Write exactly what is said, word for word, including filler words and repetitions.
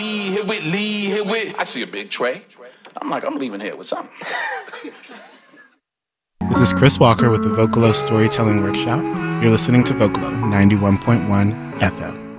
Hit with Lee, hit with. I see a big tray. I'm like, I'm leaving here with something. This is Chris Walker with the Vocalo Storytelling Workshop. You're listening to Vocalo ninety-one point one F M.